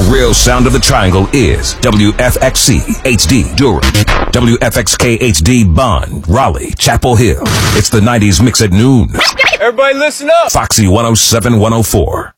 real sound of the triangle is WFXC HD Durham, WFXK HD Bond, Raleigh, Chapel Hill. It's the 90s mix at noon. Everybody listen up. Foxy 107 104.